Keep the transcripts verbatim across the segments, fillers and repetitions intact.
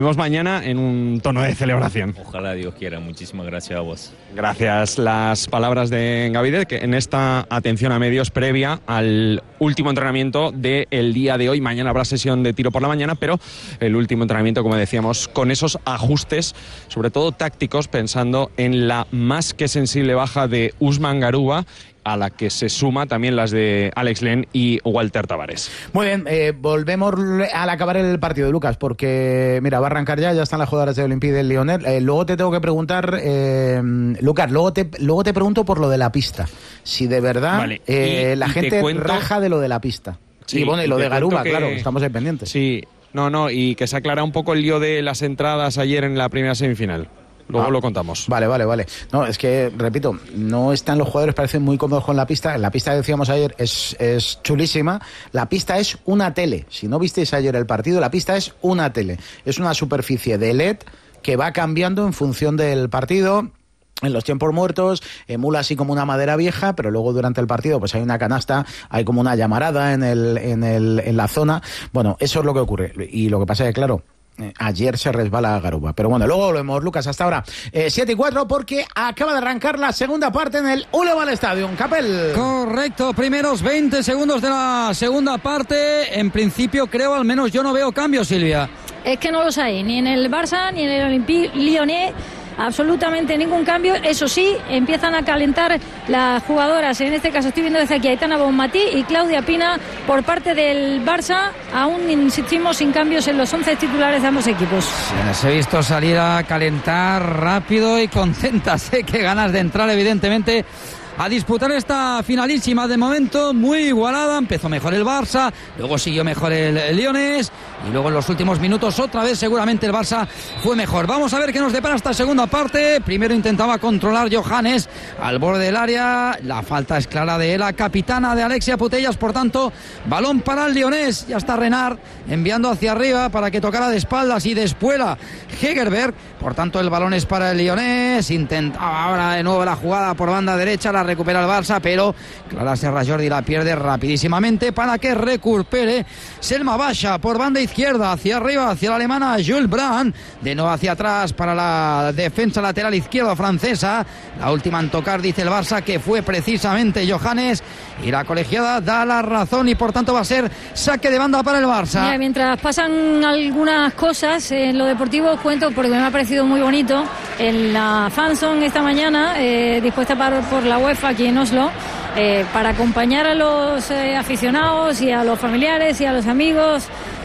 Nos vemos mañana en un tono de celebración. Ojalá Dios quiera. Muchísimas gracias a vos. Gracias. Las palabras de Gavide, que en esta atención a medios previa al último entrenamiento del día de hoy. Mañana habrá sesión de tiro por la mañana, pero el último entrenamiento, como decíamos, con esos ajustes, sobre todo tácticos, pensando en la más que sensible baja de Usman Garuba, a la que se suma también las de Alex Len y Walter Tavares. Muy bien, eh, volvemos al acabar el partido, Lucas, porque mira, va a arrancar ya, ya están las jugadoras de Olympique del Lyonnais. Eh, luego te tengo que preguntar, eh, Lucas, luego te, luego te pregunto por lo de la pista. Si de verdad vale. eh, y, la y gente cuento... raja de lo de la pista. Sí, y bueno, y lo y de Garuba, que... claro, estamos ahí pendientes. Sí, no, no, y que se aclara un poco el lío de las entradas ayer en la primera semifinal. Luego ah, lo contamos. Vale, vale, vale. No, es que, repito, no están los jugadores, parecen muy cómodos con la pista. La pista que decíamos ayer es, es chulísima. La pista es una tele. Si no visteis ayer el partido, la pista es una tele. Es una superficie de L E D que va cambiando en función del partido. En los tiempos muertos, emula así como una madera vieja, pero luego durante el partido pues hay una canasta, hay como una llamarada en, el, en, el, en la zona. Bueno, eso es lo que ocurre. Y lo que pasa es que, claro, ayer se resbala Garuba. Pero bueno, luego volvemos, Lucas, hasta ahora. Eh, siete y cuatro, porque acaba de arrancar la segunda parte en el Uleval Stadium. Capel. Correcto, primeros veinte segundos de la segunda parte. En principio, creo, al menos yo no veo cambios, Silvia. Es que no los hay, ni en el Barça, ni en el Olympique Lyonnais. Absolutamente ningún cambio. Eso sí, empiezan a calentar las jugadoras. En este caso estoy viendo desde aquí a Aitana Bonmatí y Claudia Pina por parte del Barça. Aún insistimos sin cambios en los once titulares de ambos equipos. Sí, les he visto salir a calentar rápido y contentas. Sé que ganas de entrar, evidentemente, a disputar esta finalísima. De momento muy igualada. Empezó mejor el Barça, luego siguió mejor el, el Lyonnais y luego en los últimos minutos otra vez seguramente el Barça fue mejor. Vamos a ver qué nos depara esta segunda parte. Primero intentaba controlar Johannes al borde del área. La falta es clara de la capitana de Alexia Putellas, por tanto balón para el Lyonnais. Ya está Renard enviando hacia arriba para que tocara de espaldas y de espuela Hegerberg. Por tanto el balón es para el Lyonnais. Intentaba ahora de nuevo la jugada por banda derecha, la recupera el Barça, pero Clara Serra Jordi la pierde rapidísimamente para que recupere Selma Basha por banda izquierda, hacia arriba, hacia la alemana Jules Brand, de nuevo hacia atrás para la defensa lateral izquierda francesa. La última en tocar, dice el Barça, que fue precisamente Johannes, y la colegiada da la razón y por tanto va a ser saque de banda para el Barça. Mira, mientras pasan algunas cosas en lo deportivo, os cuento, porque me ha parecido muy bonito, en la fanzone esta mañana, eh, dispuesta para, por la UEFA aquí en Oslo, eh, para acompañar a los eh, aficionados y a los familiares y a los amigos.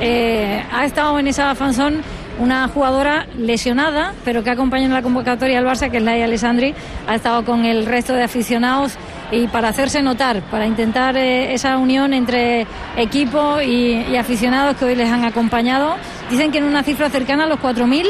Eh, ha estado en esa fanzone una jugadora lesionada, pero que acompaña en la convocatoria al Barça, que es Laia Alessandri. Ha estado con el resto de aficionados y para hacerse notar, para intentar eh, esa unión entre equipo y, y aficionados que hoy les han acompañado. Dicen que en una cifra cercana a los cuatro mil.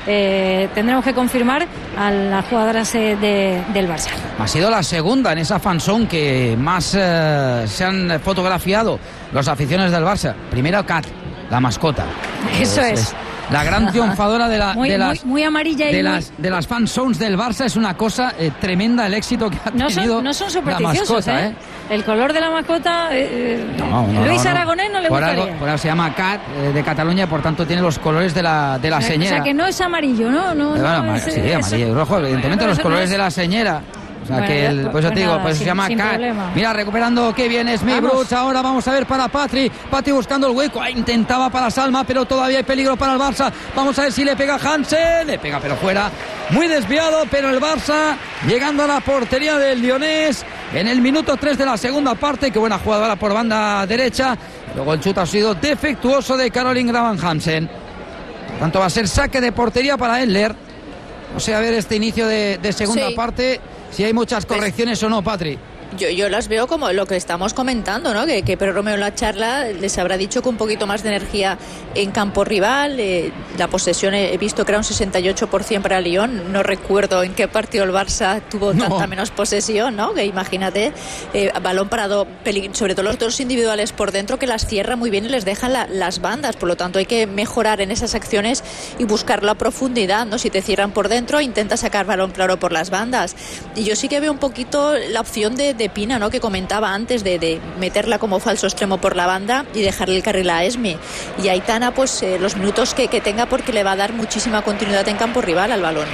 Eh, tendremos que confirmar a las jugadoras eh, de, del Barça. Ha sido la segunda en esa fanzone que más eh, se han fotografiado los aficionados del Barça. Primero Kat, la mascota. Eso es. es. es la gran triunfadora de, la, muy, de las muy, muy amarilla y de muy... las de las fanzones del Barça. Es una cosa eh, tremenda el éxito que ha no tenido son, no son supersticiosos, la mascota, ¿eh? ¿eh? El color de la mascota, eh, no, no, Luis no, no. Aragonés no le por gustaría. Algo, por algo se llama Cat eh, de Cataluña, por tanto tiene los colores de la de la señora. O sea que no es amarillo, ¿no? no, eh, bueno, no es, sí, amarillo y rojo, evidentemente bueno, los colores es... de la señora. O sea, bueno, que el, pues, pues yo te pues digo, nada, pues sin, se llama Kat. Mira, recuperando que viene Smith Brooks. Ahora vamos a ver para Patri. Patri buscando el hueco. Ah, intentaba para Salma, pero todavía hay peligro para el Barça. Vamos a ver si le pega Hansen. Le pega, pero fuera. Muy desviado, pero el Barça llegando a la portería del Lyonnais en el minuto tres de la segunda parte. Qué buena jugadora por banda derecha. Luego el chute ha sido defectuoso de Caroline Graban Hansen. Por tanto, va a ser saque de portería para Endler. O sea, a ver este inicio de, de segunda sí. parte. Si hay muchas correcciones pues, o no, Patri. Yo, yo las veo como lo que estamos comentando, ¿no? Que, que Pedro Romeo en la charla les habrá dicho que un poquito más de energía en campo rival. Eh, la posesión he visto que era un sesenta y ocho por ciento para Lyon. No recuerdo en qué partido el Barça tuvo no. tanta menos posesión, ¿no? Que imagínate, eh, balón parado, sobre todo los dos individuales por dentro, que las cierra muy bien y les dejan la, las bandas. Por lo tanto, hay que mejorar en esas acciones y buscar la profundidad, ¿no? Si te cierran por dentro, intenta sacar balón claro por las bandas. Y yo sí que veo un poquito la opción de, de de Pina, ¿no?, que comentaba antes de, de meterla como falso extremo por la banda y dejarle el carril a Esme. Y Aitana, pues eh, los minutos que, que tenga, porque le va a dar muchísima continuidad en campo rival al balón.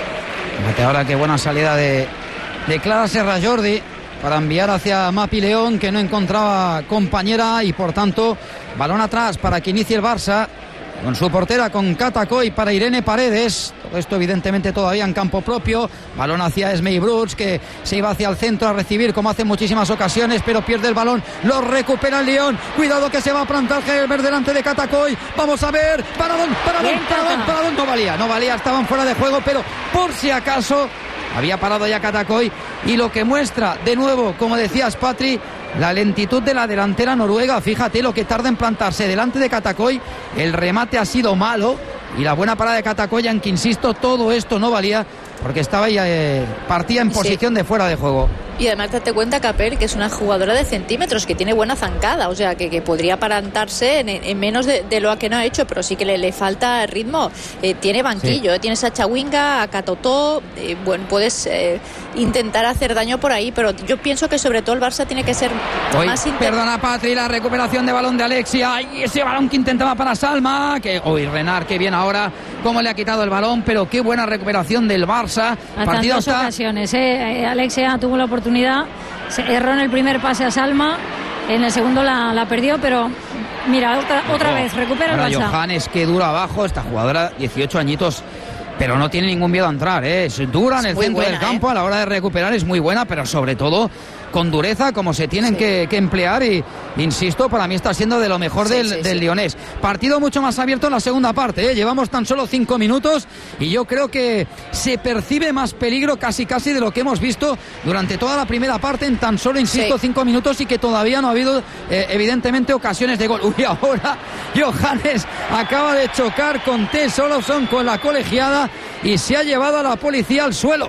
Fíjate ahora qué buena salida de, de Clara Serra Jordi para enviar hacia Mapi León, que no encontraba compañera, y por tanto balón atrás para que inicie el Barça con su portera, con Catacoy, para Irene Paredes. Todo esto evidentemente todavía en campo propio. Balón hacia Esmei Brooks, que se iba hacia el centro a recibir, como hace en muchísimas ocasiones, pero pierde el balón. Lo recupera el León. Cuidado que se va a plantar Gelber delante de Catacoy. Vamos a ver. Paradón, paradón, paradón, paradón. No valía, no valía. Estaban fuera de juego, pero por si acaso había parado ya Catacoy. Y lo que muestra de nuevo, como decías, Patri, la lentitud de la delantera noruega. Fíjate lo que tarda en plantarse delante de Catacoy. El remate ha sido malo y la buena parada de Catacoy, aunque insisto, todo esto no valía porque estaba ya, eh, partía en posición sí. de fuera de juego. Y además date cuenta, Capel, que es una jugadora de centímetros, que tiene buena zancada, o sea, que, que podría parantarse en, en menos de, de lo que no ha hecho, pero sí que le, le falta ritmo. Eh, tiene banquillo, sí. eh, tienes a Chawinga, a Catotó, eh, bueno, puedes eh, intentar hacer daño por ahí, pero yo pienso que sobre todo el Barça tiene que ser Hoy, más... Inter... Perdona, Patri, la recuperación de balón de Alexia, y ese balón que intentaba para Salma, que hoy Renard, que bien ahora, cómo le ha quitado el balón, pero qué buena recuperación del Barça. Hasta Partido en dos está... ocasiones, eh. Alexia tuvo la oportunidad, se erró en el primer pase a Salma, en el segundo la, la perdió, pero mira, otra, otra oh, vez, recupera el Barça. Johannes, que dura abajo, esta jugadora, dieciocho añitos, pero no tiene ningún miedo a entrar, ¿eh? Es dura en el centro buena, del campo, ¿eh? A la hora de recuperar es muy buena, pero sobre todo con dureza, como se tienen sí. que, que emplear, y insisto, para mí está siendo de lo mejor sí, del, sí, del sí. Leonés. Partido mucho más abierto en la segunda parte, ¿eh? Llevamos tan solo cinco minutos y yo creo que se percibe más peligro casi casi de lo que hemos visto durante toda la primera parte en tan solo, insisto, sí. cinco minutos, y que todavía no ha habido eh, evidentemente ocasiones de gol. Uy, ahora Johannes acaba de chocar con Tess Olofsson, con la colegiada, y se ha llevado a la policía al suelo.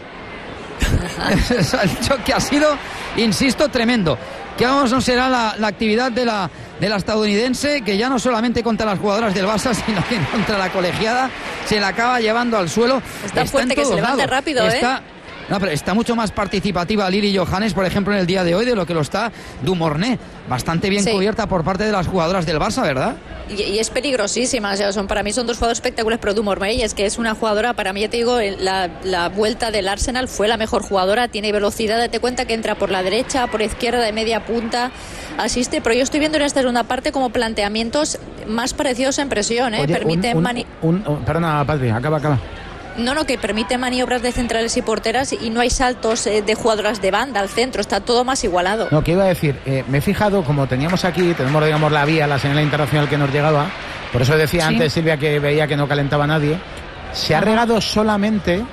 El choque ha sido, insisto, tremendo. Que vamos, no será la, la actividad de la, de la estadounidense, que ya no solamente contra las jugadoras del Barça, sino que contra la colegiada se la acaba llevando al suelo. Está, está fuerte, que se levante rápido, está, ¿eh? No, pero está mucho más participativa Lili Johannes, por ejemplo, en el día de hoy, de lo que lo está Dumornay. Bastante bien sí. cubierta por parte de las jugadoras del Barça, ¿verdad? Y, y es peligrosísima, o sea, son, para mí son dos jugadores espectaculares, pero Dumornay es que es una jugadora, para mí, ya te digo, la, la vuelta del Arsenal fue la mejor jugadora, tiene velocidad, date cuenta que entra por la derecha, por izquierda, de media punta, asiste, pero yo estoy viendo en esta segunda parte como planteamientos más parecidos en presión, ¿eh? Oye, Permiten... Un, un, mani- un, un, perdona, Patri, acaba, acaba. No, no, que permite maniobras de centrales y porteras, y no hay saltos eh, de jugadoras de banda al centro, está todo más igualado. No, que iba a decir, eh, me he fijado, como teníamos aquí, tenemos, digamos, la vía, la señal internacional que nos llegaba, por eso decía sí. antes Silvia que veía que no calentaba nadie, se ha regado solamente,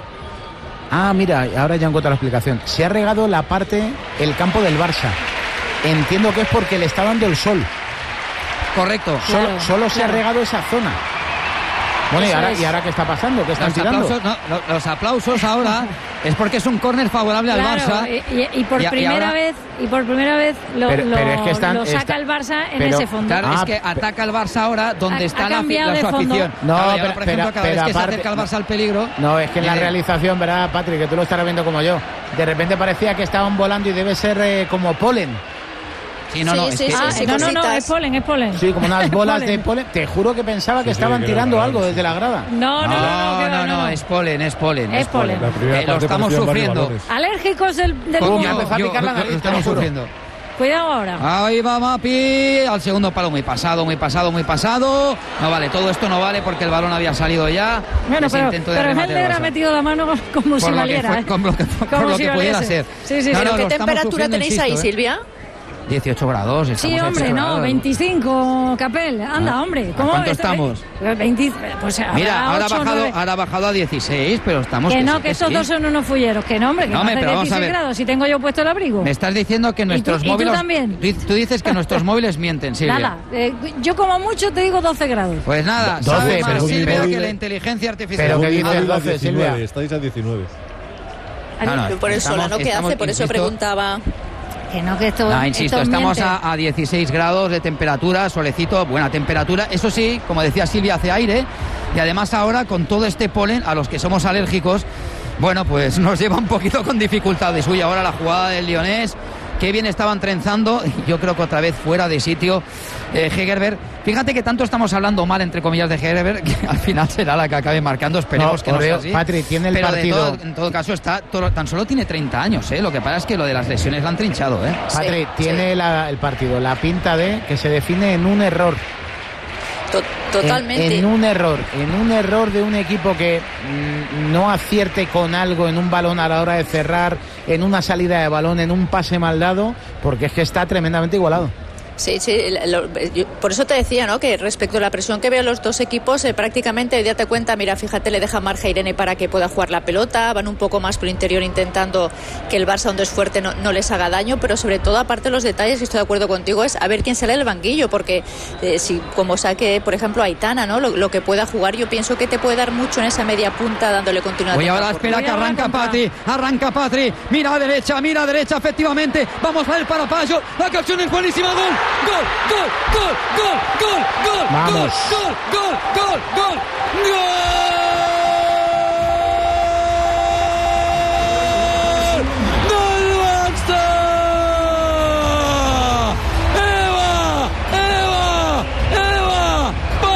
ah, mira, ahora ya encuentro la explicación, se ha regado la parte, el campo del Barça, entiendo que es porque le está dando el sol. Correcto. Solo, claro, solo claro. se ha regado esa zona. Bueno, ¿y ahora, ¿y ahora qué está pasando? ¿Qué están los tirando? Aplausos, no, los, los aplausos ahora es porque es un córner favorable claro, al Barça. Y, y, y por y, primera y ahora... vez y por primera vez lo, pero, lo, pero es que están, lo saca está, el Barça en pero, ese fondo. Claro, ah, es que ataca el Barça ahora donde ha, está ha la, la su afición. No, claro, pero, ahora, por ejemplo, pero, cada pero vez que aparte, se acerca el Barça al peligro. No, es que en la eh, realización, ¿verdad, Patrick? Que tú lo estarás viendo como yo. De repente parecía que estaban volando y debe ser eh, como polen. Sí, no, sí, no, sí, es que, sí, ah, sí, no, no, no, cositas. es polen, es polen. Sí, como unas bolas polen. de polen. Te juro que pensaba que Sí, sí, estaban que tirando era algo real, desde la grada. No, no, no, no, no, no, no, no, es polen, es polen. Es polen. La primera Eh, lo parte estamos parecían varios sufriendo. balones. Alérgicos del, del Coño, mundo. Ya empezó a yo- picar la yo- nariz, lo estamos te lo juro. sufriendo. Cuidado ahora. Ahí va Mapi, al segundo palo, muy pasado, muy pasado, muy pasado. No vale, todo esto no vale porque el balón había salido ya. Bueno, Ese pero, intento de pero remate del Helder ha Barça. metido la mano como Por si lo que valiera. fue- ¿eh? con lo que- por Como lo si que pudiera valiese. ser. Sí, sí, No, sí. no, ¿Qué lo estamos temperatura sufriendo, tenéis insisto, ahí, ¿eh? Silvia? dieciocho grados. Sí, estamos a hombre, dieciocho no, grados. veinticinco, Capel. Anda, Ah, hombre. ¿a ¿Cómo cuánto está- estamos? eh, veinte, pues habrá Mira, ahora ha, ocho, bajado, nueve. ahora ha bajado a dieciséis, pero estamos... Que no, sí, que estos sí. dos son unos fulleros. Que no, hombre, que No, no, hombre, hace pero vamos a dieciséis ver. grados. Si tengo yo puesto el abrigo. Me estás diciendo que nuestros y tú móviles... también? Tú, tú dices que nuestros móviles mienten, Silvia. Nada, eh, yo como mucho te digo doce grados. Pues nada, doce, sabe más pero Silvia móviles- que la inteligencia artificial. Pero que Móvil dices a doce, diecinueve, Silvia. estáis a diecinueve. No, no, por eso, estamos- la no que estamos, hace, por eso insisto, preguntaba. Que no, que esto. No, insisto, esto estamos miente. a, a dieciséis grados de temperatura, solecito, buena temperatura. Eso sí, como decía Silvia, hace aire. Y además ahora, con todo este polen, a los que somos alérgicos, bueno, pues nos lleva un poquito con dificultades. Uy, ahora la jugada del Lyonés, qué bien estaban trenzando. Yo creo que otra vez fuera de sitio eh, Hegerberg. Fíjate que tanto estamos hablando mal, entre comillas, de Hegerberg, que al final será la que acabe marcando. Esperemos no, que no sea así. Patri, tiene el pero partido. Todo, en todo caso, está todo, tan solo tiene treinta años, ¿eh? Lo que pasa es que lo de las lesiones la han trinchado, ¿eh? Patri, sí, tiene sí. La, el partido la pinta de que se define en un error. Totalmente. En, en un error, en un error de un equipo que mmm, no acierte con algo en un balón a la hora de cerrar, en una salida de balón, en un pase mal dado, porque es que está tremendamente igualado. Sí, sí, lo, yo, por eso te decía, ¿no? Que respecto a la presión que veo los dos equipos, eh, prácticamente date cuenta, mira, fíjate, le deja margen a Irene para que pueda jugar la pelota, van un poco más por el interior intentando que el Barça, donde es fuerte, no, no les haga daño, pero sobre todo, aparte de los detalles, y estoy de acuerdo contigo, es a ver quién sale del banquillo, porque eh, si como saque, por ejemplo, Aitana, ¿no? Lo, lo que pueda jugar, yo pienso que te puede dar mucho en esa media punta, dándole continuidad. Oye, ahora espera que arranca Patri, arranca Patri, mira a derecha, mira a derecha, efectivamente, vamos a ver para Payo, la ocasión es buenísima, gol, gol, gol, gol, gol, gol, gol, vamos. gol, gol, gol, gol, gol, gol, gol, Barça, Eva, Eva, Eva,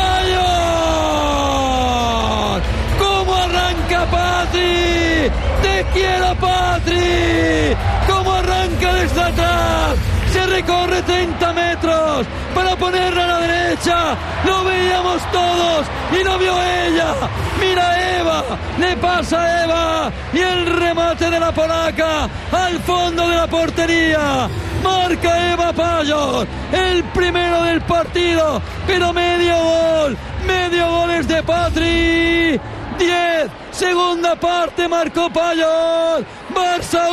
Payo, cómo arranca Patri, te quiero Patri, cómo arranca desde atrás. Se recorre treinta metros para ponerla a la derecha. Lo veíamos todos y lo vio ella. Mira Eva, le pasa a Eva y el remate de la polaca al fondo de la portería. Marca Eva Payos, el primero del partido, pero medio gol, medio gol es de Patri. diez, segunda parte, marcó Payos, Barça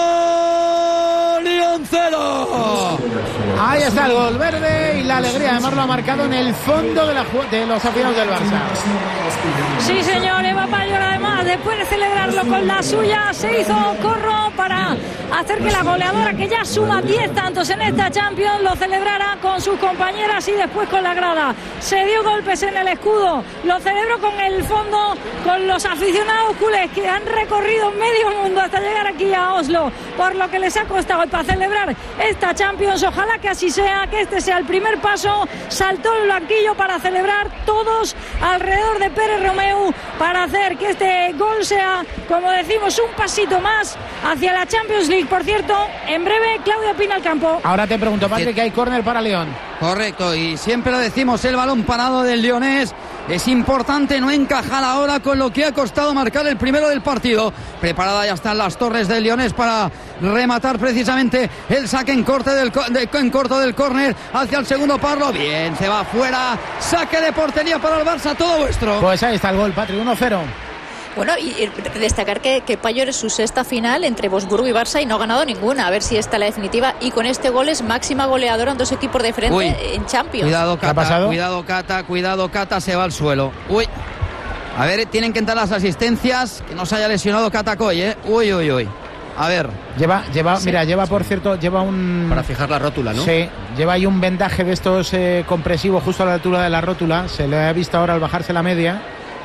uno, Lyon cero. Ahí está el gol verde y la alegría, además lo ha marcado en el fondo de, la, de los aficionados del Barça. Sí, señor, Eva Payos, además, después de celebrarlo con la suya, se hizo corro para hacer que la goleadora, que ya suma diez tantos en esta Champions, lo celebrara con sus compañeras y después con la grada. Se dio golpes en el escudo, lo celebró con el fondo, con los aficionados culés que han recorrido medio mundo hasta llegar aquí a Oslo, por lo que les ha costado. Y para celebrar esta Champions, ojalá que así sea, que este sea el primer paso. Saltó el banquillo para celebrar todos alrededor de Pérez Romeu, para hacer que este gol sea, como decimos, un pasito más hacia la Champions League. Por cierto, en breve Claudia Pina al campo. Ahora te pregunto, Patrick, que hay córner para León. Correcto, y siempre lo decimos, el balón parado del leonés. Es importante no encajar ahora con lo que ha costado marcar el primero del partido. Preparada ya están las torres del leonés para rematar precisamente el saque en, corte del, de, en corto del córner hacia el segundo palo. Bien, se va fuera. Saque de portería para el Barça, todo vuestro. Pues ahí está el gol, Patrick, uno cero. Bueno, y, y destacar que, que Payos es su sexta final entre Wolfsburgo y Barça y no ha ganado ninguna. A ver si esta es la definitiva. Y con este gol es máxima goleadora en dos equipos de frente. Uy, en Champions. Cuidado, Cata, ¿Qué ha pasado? Cuidado, Cata, cuidado, Cata, se va al suelo. Uy. A ver, tienen que entrar las asistencias. Que no se haya lesionado Cata Coy, ¿eh? Uy, uy, uy. A ver. Lleva, lleva, sí, mira, lleva, por cierto, lleva un... Para fijar la rótula, ¿no? Sí, lleva ahí un vendaje de estos eh, compresivos justo a la altura de la rótula. Se le ha visto ahora al bajarse la media.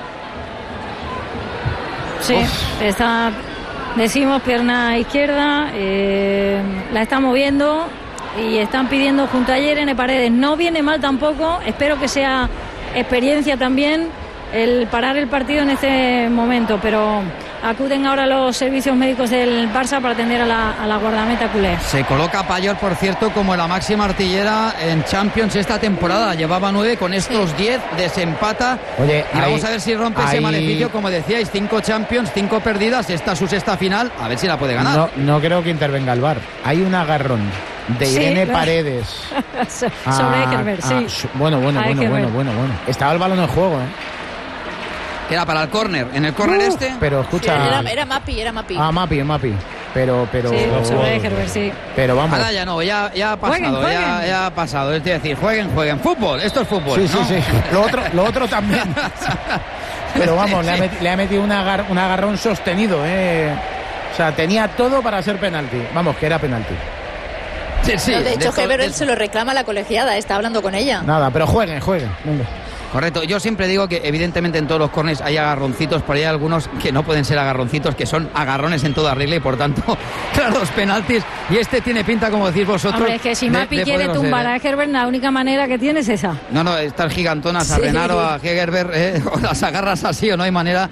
Sí, Uf. Está, decimos, pierna izquierda, eh, la está moviendo y están pidiendo junto a Irene Paredes. No viene mal tampoco, espero que sea experiencia también el parar el partido en este momento, pero acuden ahora los servicios médicos del Barça para atender a la, a la guardameta culé. Se coloca Payol, por cierto, como la máxima artillera en Champions esta temporada. Llevaba nueve, con estos diez desempata. Oye, y hay, vamos a ver si rompe hay... ese maleficio, como decíais, cinco Champions, cinco perdidas, esta es su sexta final, a ver si la puede ganar. No, no creo que intervenga el V A R. Hay un agarrón de Irene sí, Paredes sobre Ekerberg, sí. Su, bueno, bueno, bueno, bueno, bueno, bueno. Estaba el balón en juego, ¿eh? Era para el córner, en el córner uh, este. Pero escucha. Sí, era, era Mapi, era Mapi. Ah, Mapi, Mapi. Pero, pero. Sí, sobre Ekerberg, sí. Pero vamos. Ahora ya no, ya, ya ha pasado, jueguen, jueguen. Ya, ya ha pasado. Es decir, jueguen, jueguen. Fútbol, esto es fútbol. Sí, ¿no? sí, sí. Lo otro, lo otro también. Pero vamos, sí. le, ha metido, le ha metido un, agar, un agarrón sostenido, ¿eh? O sea, tenía todo para ser penalti. Vamos, que era penalti. Sí, sí. No, de hecho, Hegerberg se lo reclama a la colegiada, está hablando con ella. Nada, pero jueguen, jueguen. Venga. Correcto, yo siempre digo que evidentemente en todos los córners hay agarroncitos, pero hay algunos que no pueden ser agarroncitos, que son agarrones en toda regla y por tanto, claros penaltis. Y este tiene pinta, como decís vosotros. Hombre, es que si Mapi quiere tumbar a Hegerberg, la única manera que tiene es esa. No, no, estas gigantonas a sí. Renaro, a Hegerberg, eh, o las agarras así o no hay manera